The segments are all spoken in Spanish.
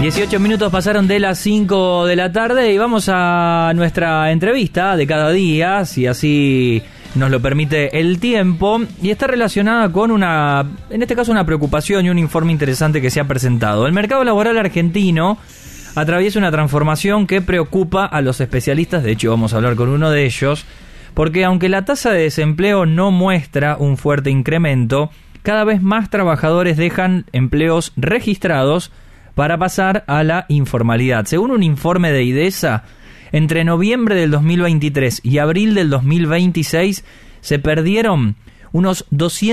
18 minutos pasaron de las 5 de la tarde y vamos a nuestra entrevista de cada día, si así nos lo permite el tiempo, y está relacionada con en este caso una preocupación y un informe interesante que se ha presentado. El mercado laboral argentino atraviesa una transformación que preocupa a los especialistas, de hecho vamos a hablar con uno de ellos, porque aunque la tasa de desempleo no muestra un fuerte incremento, cada vez más trabajadores dejan empleos registrados para pasar a la informalidad. Según un informe de IDESA, entre noviembre del 2023 y abril del 2026 se perdieron unos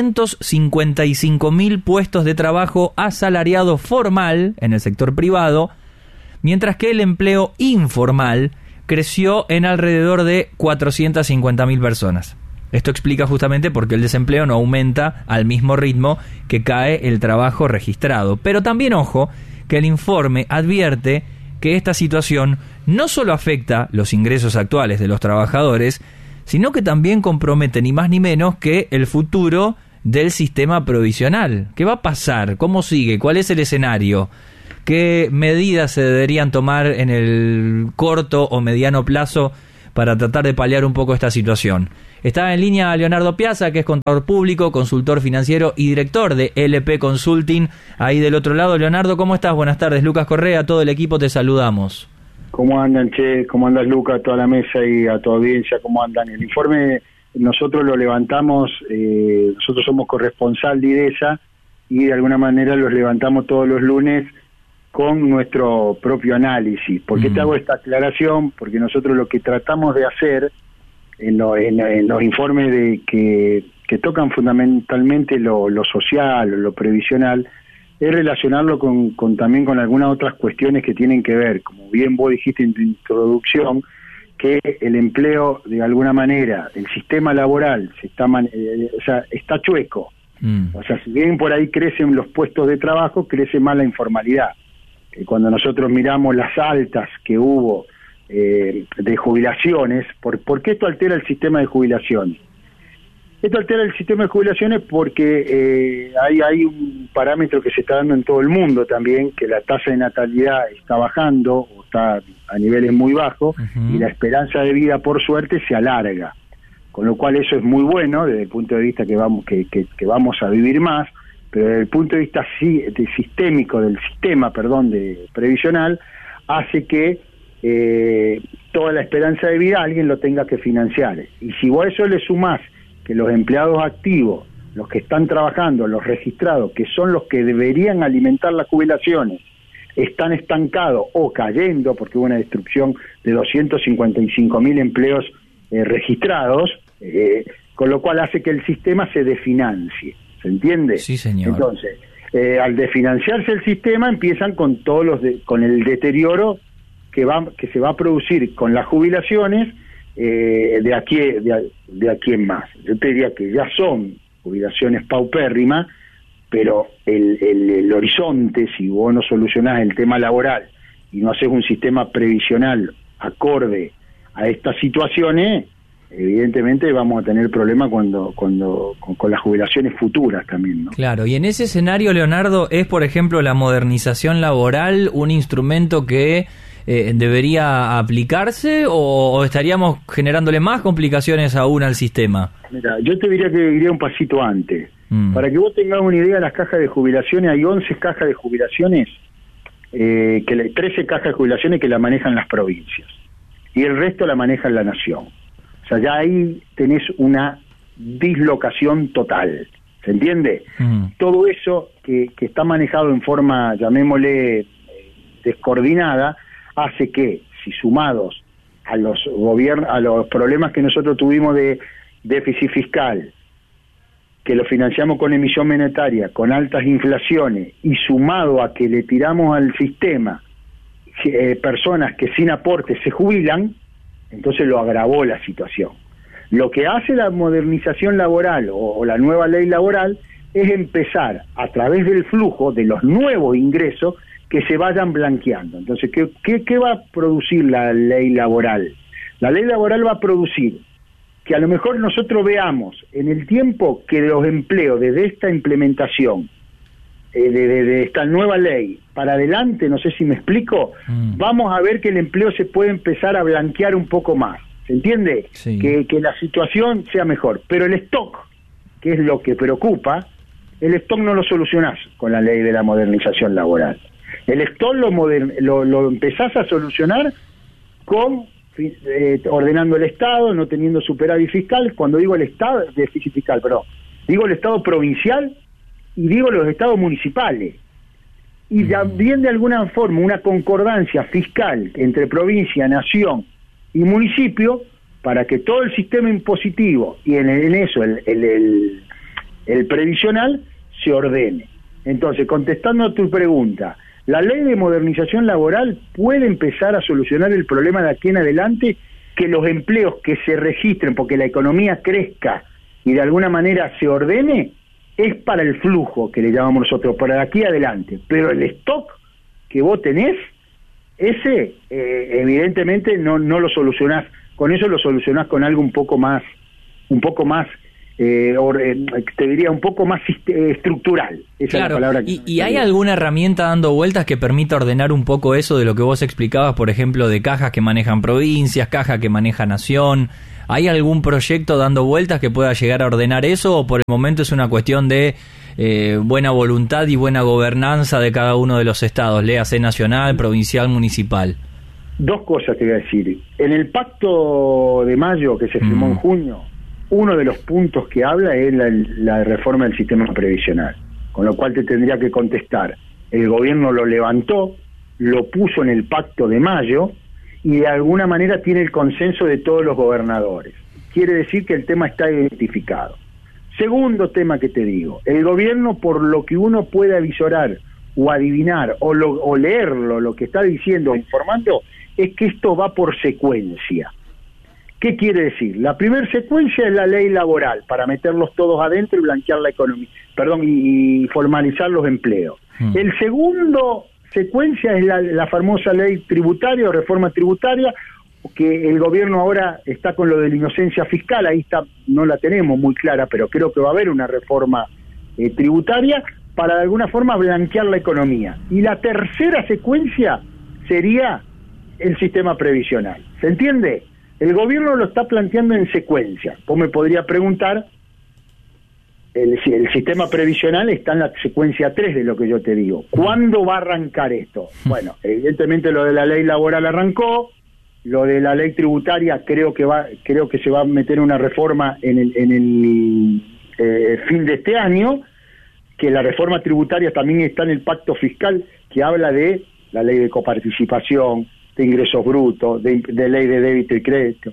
255.000 puestos de trabajo asalariado formal en el sector privado, mientras que el empleo informal creció en alrededor de 450.000 personas. Esto explica justamente por qué el desempleo no aumenta al mismo ritmo que cae el trabajo registrado. Pero también, ojo, que el informe advierte que esta situación no solo afecta los ingresos actuales de los trabajadores, sino que también compromete ni más ni menos que el futuro del sistema provisional. ¿Qué va a pasar? ¿Cómo sigue? ¿Cuál es el escenario? ¿Qué medidas se deberían tomar en el corto o mediano plazo para tratar de paliar un poco esta situación? Está en línea Leonardo Piazza, que es contador público, consultor financiero y director de LP Consulting. Ahí del otro lado, Leonardo, ¿cómo estás? Buenas tardes. Lucas Correa, todo el equipo te saludamos. ¿Cómo andan, Che? ¿Cómo andas, Lucas, a toda la mesa y a tu audiencia? ¿Cómo andan? El informe nosotros lo levantamos, nosotros somos corresponsal de IDESA y de alguna manera los levantamos todos los lunes con nuestro propio análisis. ¿Por qué te hago esta aclaración? Porque nosotros lo que tratamos de hacer en los informes que tocan fundamentalmente lo social, lo previsional, es relacionarlo también con algunas otras cuestiones que tienen que ver, como bien vos dijiste en tu introducción, que el empleo, de alguna manera, el sistema laboral está chueco. O sea, si bien por ahí crecen los puestos de trabajo, crece más la informalidad. Cuando nosotros miramos las altas que hubo de jubilaciones, ¿por qué esto altera el sistema de jubilaciones? Esto altera el sistema de jubilaciones porque hay un parámetro que se está dando en todo el mundo también, que la tasa de natalidad está bajando o está a niveles muy bajos, y la esperanza de vida, por suerte, se alarga, con lo cual eso es muy bueno desde el punto de vista que vamos a vivir más, pero desde el punto de vista sistémico del sistema, de previsional, hace que toda la esperanza de vida alguien lo tenga que financiar. Y si vos a eso le sumás que los empleados activos, los que están trabajando, los registrados, que son los que deberían alimentar las jubilaciones, están estancados o cayendo, porque hubo una destrucción de 255.000 empleos registrados, con lo cual hace que el sistema se desfinancie. ¿Se entiende? Sí, señor. Entonces, al desfinanciarse el sistema, empiezan con con el deterioro que se va a producir con las jubilaciones de aquí en más. Yo te diría que ya son jubilaciones paupérrimas, pero el horizonte, si vos no solucionás el tema laboral y no haces un sistema previsional acorde a estas situaciones, evidentemente vamos a tener problemas con las jubilaciones futuras también, ¿no? Claro, y en ese escenario, Leonardo, ¿es, por ejemplo, la modernización laboral un instrumento que debería aplicarse o estaríamos generándole más complicaciones aún al sistema? Mira, yo te diría que iría un pasito antes. Para que vos tengas una idea, las cajas de jubilaciones, hay 11 cajas de jubilaciones, 13 cajas de jubilaciones que la manejan las provincias y el resto la maneja la nación. O sea, ya ahí tenés una dislocación total, ¿se entiende? Todo eso que está manejado en forma, llamémosle, descoordinada, hace que, si sumados a los problemas que nosotros tuvimos de déficit fiscal, que lo financiamos con emisión monetaria, con altas inflaciones, y sumado a que le tiramos al sistema personas que sin aporte se jubilan, entonces lo agravó la situación. Lo que hace la modernización laboral o la nueva ley laboral es empezar a través del flujo de los nuevos ingresos que se vayan blanqueando. Entonces, ¿qué va a producir la ley laboral? La ley laboral va a producir que a lo mejor nosotros veamos en el tiempo que los empleos desde esta implementación de esta nueva ley para adelante, no sé si me explico, vamos a ver que el empleo se puede empezar a blanquear un poco más, ¿se entiende? Sí. Que la situación sea mejor, pero el stock, que es lo que preocupa, el stock no lo solucionás con la ley de la modernización laboral. El stock lo empezás a solucionar con ordenando el Estado, no teniendo superávit fiscal. Cuando digo el Estado, déficit fiscal, perdón, digo el Estado provincial y digo los estados municipales. Y también de alguna forma una concordancia fiscal entre provincia, nación y municipio para que todo el sistema impositivo y en eso el previsional se ordene. Entonces, contestando a tu pregunta, la ley de modernización laboral puede empezar a solucionar el problema de aquí en adelante, que los empleos que se registren porque la economía crezca y de alguna manera se ordene, es para el flujo que le llamamos nosotros, para de aquí adelante. Pero el stock que vos tenés, ese evidentemente no lo solucionás, con eso lo solucionás con algo un poco más te diría un poco más estructural. Esa claro, es la palabra que ¿Y hay alguna herramienta dando vueltas que permita ordenar un poco eso de lo que vos explicabas, por ejemplo, de cajas que manejan provincias, cajas que maneja nación? ¿Hay algún proyecto dando vueltas que pueda llegar a ordenar eso, o por el momento es una cuestión de buena voluntad y buena gobernanza de cada uno de los estados, léase nacional, provincial, municipal? Dos cosas te voy a decir. En el pacto de mayo que se firmó en junio, uno de los puntos que habla es la reforma del sistema previsional, con lo cual te tendría que contestar. El gobierno lo levantó, lo puso en el pacto de mayo y de alguna manera tiene el consenso de todos los gobernadores. Quiere decir que el tema está identificado. Segundo tema que te digo, el gobierno, por lo que uno puede avisorar o adivinar o leerlo, lo que está diciendo o informando, es que esto va por secuencia. ¿Qué quiere decir? La primera secuencia es la ley laboral, para meterlos todos adentro y blanquear la economía, y formalizar los empleos. El segundo secuencia es la famosa ley tributaria o reforma tributaria, que el gobierno ahora está con lo de la inocencia fiscal, ahí está, no la tenemos muy clara, pero creo que va a haber una reforma tributaria para de alguna forma blanquear la economía. Y la tercera secuencia sería el sistema previsional. ¿Se entiende? El gobierno lo está planteando en secuencia. Vos me podría preguntar, el sistema previsional está en la secuencia 3 de lo que yo te digo. ¿Cuándo va a arrancar esto? Bueno, evidentemente lo de la ley laboral arrancó, lo de la ley tributaria creo que se va a meter una reforma en el fin de este año, que la reforma tributaria también está en el pacto fiscal, que habla de la ley de coparticipación, de ingresos brutos, de ley de débito y crédito,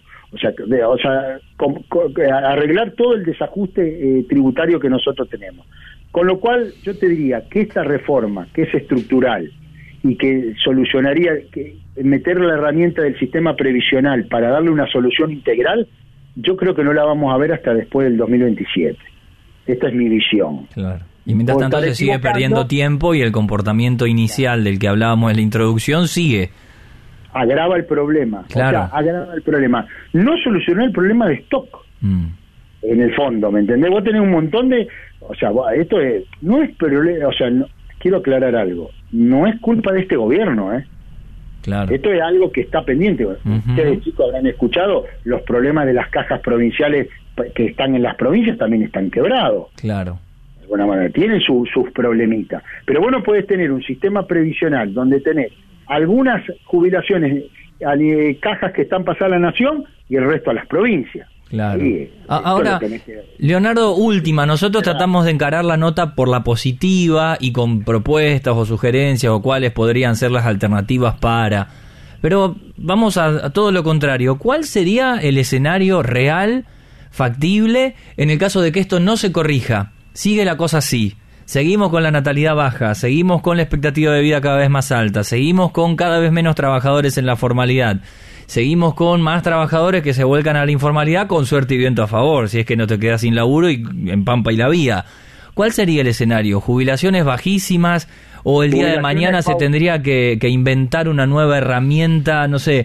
arreglar todo el desajuste tributario que nosotros tenemos. Con lo cual, yo te diría que esta reforma, que es estructural y que solucionaría, meter la herramienta del sistema previsional para darle una solución integral, yo creo que no la vamos a ver hasta después del 2027. Esta es mi visión. Claro. Y mientras tanto se sigue perdiendo tiempo y el comportamiento inicial del que hablábamos en la introducción sigue. Agrava el problema. Claro. O sea, agrava el problema. No solucionó el problema de stock. En el fondo, ¿me entendés? Vos tenés un montón de... O sea, esto no es problema... O sea, quiero aclarar algo. No es culpa de este gobierno, ¿eh? Claro. Esto es algo que está pendiente. Ustedes, chicos, habrán escuchado los problemas de las cajas provinciales que están en las provincias, también están quebrados. Claro. De alguna manera, tienen sus problemitas. Pero vos no podés tener un sistema previsional donde tenés algunas jubilaciones, cajas que están pasadas a la nación y el resto a las provincias. Claro. Ahora, Leonardo, última, nosotros tratamos de encarar la nota por la positiva y con propuestas o sugerencias o cuáles podrían ser las alternativas para... Pero vamos a todo lo contrario. ¿Cuál sería el escenario real, factible, en el caso de que esto no se corrija? Sigue la cosa así. Seguimos con la natalidad baja, seguimos con la expectativa de vida cada vez más alta, seguimos con cada vez menos trabajadores en la formalidad, seguimos con más trabajadores que se vuelcan a la informalidad con suerte y viento a favor, si es que no te quedas sin laburo y en Pampa y la Vía. ¿Cuál sería el escenario? ¿Jubilaciones bajísimas o el día de mañana se tendría que inventar una nueva herramienta? No sé,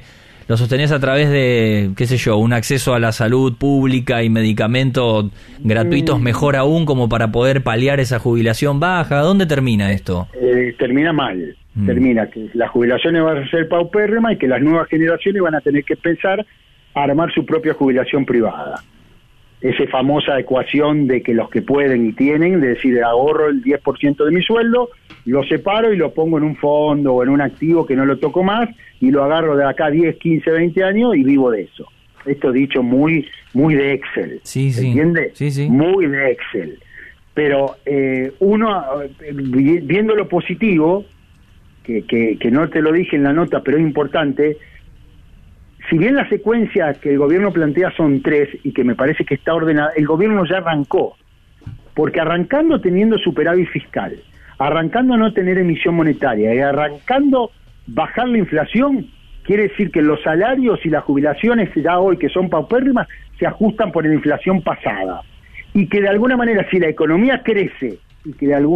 lo sostenés a través de, qué sé yo, un acceso a la salud pública y medicamentos gratuitos, mejor aún, como para poder paliar esa jubilación baja. ¿Dónde termina esto? Termina mal. Termina que las jubilaciones van a ser paupérrimas y que las nuevas generaciones van a tener que pensar a armar su propia jubilación privada. Esa famosa ecuación de que los que pueden y tienen, de decir, ahorro el 10% de mi sueldo, lo separo y lo pongo en un fondo o en un activo que no lo toco más y lo agarro de acá 10, 15, 20 años y vivo de eso. Esto dicho muy de Excel, sí, ¿entiende? Sí. Muy de Excel. Pero uno, viendo lo positivo, que no te lo dije en la nota, pero es importante, si bien la secuencia que el gobierno plantea son 3 y que me parece que está ordenada, el gobierno ya arrancó, porque arrancando teniendo superávit fiscal, arrancando no tener emisión monetaria y arrancando bajar la inflación, quiere decir que los salarios y las jubilaciones ya hoy, que son paupérrimas, se ajustan por la inflación pasada, y que de alguna manera si la economía crece y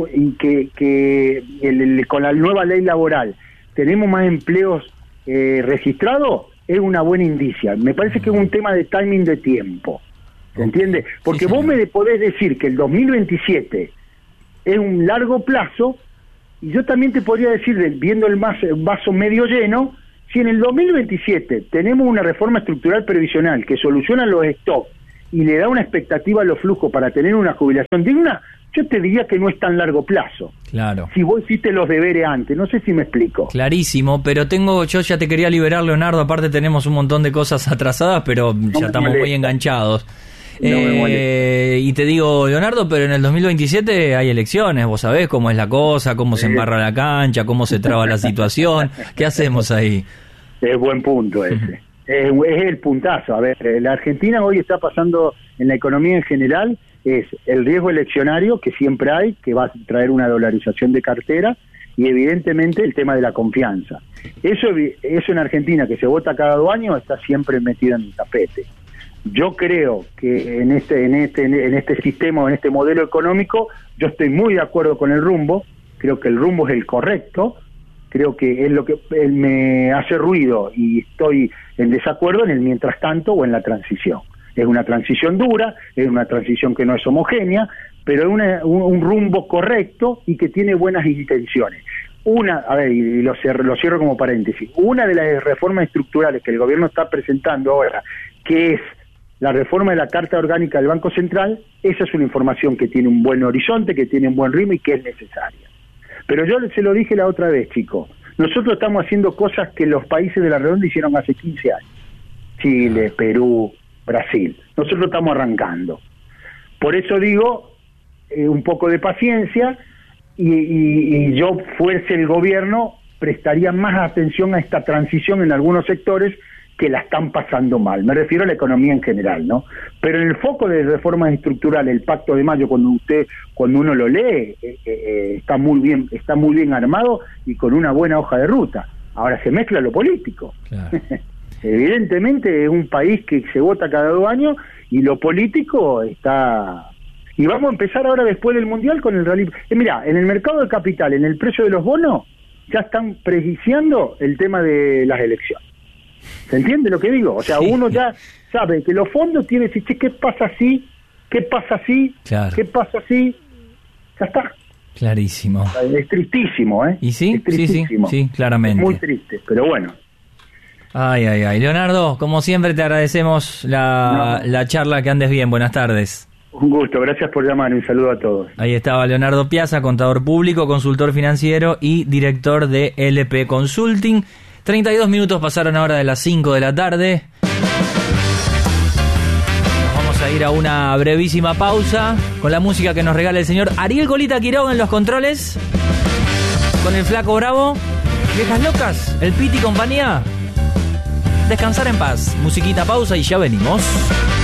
que con la nueva ley laboral tenemos más empleos registrados, es una buena indicia. Me parece que es un tema de timing de tiempo, ¿se entiende? Porque vos me podés decir que el 2027 es un largo plazo, y yo también te podría decir, viendo el vaso medio lleno, si en el 2027 tenemos una reforma estructural previsional que soluciona los stocks y le da una expectativa a los flujos para tener una jubilación digna, yo te diría que no es tan largo plazo. Claro. Si vos hiciste los deberes antes, no sé si me explico. Clarísimo, pero yo ya te quería liberar, Leonardo, aparte tenemos un montón de cosas atrasadas, pero ya estamos muy enganchados. Y te digo, Leonardo, pero en el 2027 hay elecciones, vos sabés cómo es la cosa, cómo se embarra la cancha, cómo se traba la situación. ¿Qué hacemos ahí? Es buen punto ese. Es el puntazo. A ver, la Argentina hoy está pasando en la economía en general, es el riesgo eleccionario que siempre hay, que va a traer una dolarización de cartera, y evidentemente el tema de la confianza. Eso en Argentina, que se vota cada 2 años, está siempre metido en el tapete. Yo creo que en este sistema, en este modelo económico, yo estoy muy de acuerdo con el rumbo. Creo que el rumbo es el correcto. Creo que es lo que me hace ruido y estoy en desacuerdo en el mientras tanto o en la transición. Es una transición dura, es una transición que no es homogénea, pero es un rumbo correcto y que tiene buenas intenciones. Y lo cierro como paréntesis, una de las reformas estructurales que el gobierno está presentando ahora, que es la reforma de la Carta Orgánica del Banco Central, esa es una información que tiene un buen horizonte, que tiene un buen ritmo y que es necesaria. Pero yo se lo dije la otra vez, chicos, nosotros estamos haciendo cosas que los países de la redonda hicieron hace 15 años. Chile, Perú, Brasil. Nosotros estamos arrancando. Por eso digo, un poco de paciencia, y yo, fuese el gobierno, prestaría más atención a esta transición en algunos sectores que la están pasando mal. Me refiero a la economía en general, ¿no? Pero en el foco de reformas estructurales, el Pacto de Mayo, cuando uno lo lee, está muy bien armado y con una buena hoja de ruta. Ahora se mezcla lo político. Claro. Evidentemente es un país que se vota cada 2 años y lo político está... Y vamos a empezar ahora, después del Mundial, con el rally. Mirá, en el mercado de capital, en el precio de los bonos, ya están prejudiciando el tema de las elecciones. ¿Se entiende lo que digo? O sea, sí. Uno ya sabe que los fondos tienen que decir, ¿qué pasa así? ¿Qué pasa así? Claro. ¿Qué pasa así? Ya está. Clarísimo. Es tristísimo, ¿eh? ¿Y sí? Es tristísimo. Sí, claramente. Es muy triste, pero bueno. Ay. Leonardo, como siempre te agradecemos la charla, que andes bien. Buenas tardes. Un gusto, gracias por llamar, un saludo a todos. Ahí estaba Leonardo Piazza, contador público, consultor financiero y director de LP Consulting. 32 minutos pasaron ahora de las 5 de la tarde. Nos vamos a ir a una brevísima pausa con la música que nos regala el señor Ariel Colita Quiroga en los controles. Con el Flaco Bravo, Viejas Locas, el Piti y compañía. Descansar en paz. Musiquita, pausa y ya venimos.